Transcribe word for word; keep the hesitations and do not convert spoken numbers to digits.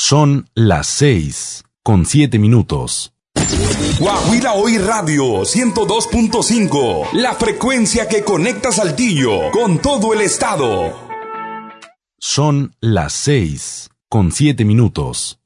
Son las seis con siete minutos. Guajira Hoy Radio ciento dos punto cinco, la frecuencia que conecta Saltillo con todo el estado. Son las seis con siete minutos.